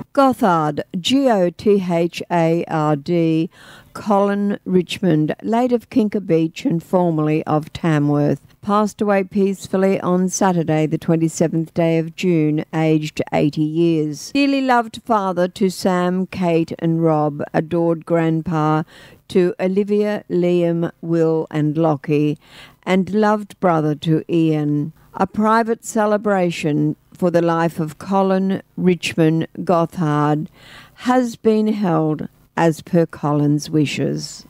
Gothard, Gothard, Colin Richmond, late of Kinka Beach and formerly of Tamworth, passed away peacefully on Saturday, the 27th day of June, aged 80 years. Dearly loved father to Sam, Kate and Rob, adored grandpa to Olivia, Liam, Will and Lockie, and loved brother to Ian. A private celebration for the life of Colin Richmond Gothard has been held as per Colin's wishes.